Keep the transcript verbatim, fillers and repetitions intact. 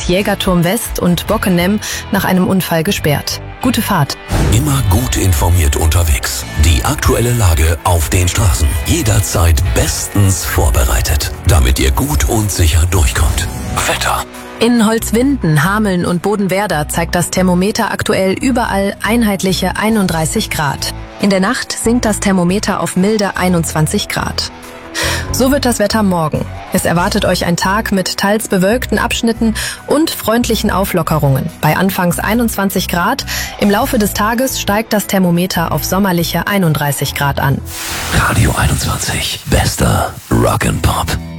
Jägerturm West und Bockenem nach einem Unfall gesperrt. Gute Fahrt. Immer gut informiert unterwegs. Die aktuelle Lage auf den Straßen. Jederzeit bestens vorbereitet, damit ihr gut und sicher durchkommt. Wetter. In Holzwinden, Hameln und Bodenwerder zeigt das Thermometer aktuell überall einheitliche einunddreißig Grad. In der Nacht sinkt das Thermometer auf milde einundzwanzig Grad. So wird das Wetter morgen. Es erwartet euch ein Tag mit teils bewölkten Abschnitten und freundlichen Auflockerungen. Bei anfangs einundzwanzig Grad, im Laufe des Tages steigt das Thermometer auf sommerliche einunddreißig Grad an. Radio einundzwanzig. Bester Rock'n'Pop.